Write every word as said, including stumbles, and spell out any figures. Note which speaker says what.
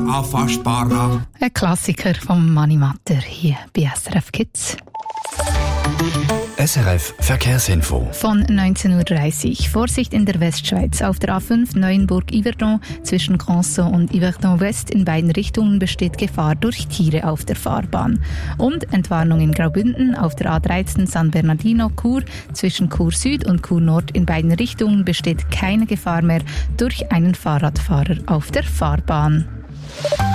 Speaker 1: anfassbarer.
Speaker 2: Ein Klassiker vom Mani Matter hier bei S R F Kids.
Speaker 3: S R F Verkehrsinfo.
Speaker 2: Von neunzehn Uhr dreißig. Vorsicht in der Westschweiz. Auf der A fünf Neuenburg-Yverdon zwischen Canson und Yverdon West in beiden Richtungen besteht Gefahr durch Tiere auf der Fahrbahn. Und Entwarnung in Graubünden auf der A dreizehn San Bernardino-Chur zwischen Chur Süd und Chur Nord in beiden Richtungen besteht keine Gefahr mehr durch einen Fahrradfahrer auf der Fahrbahn.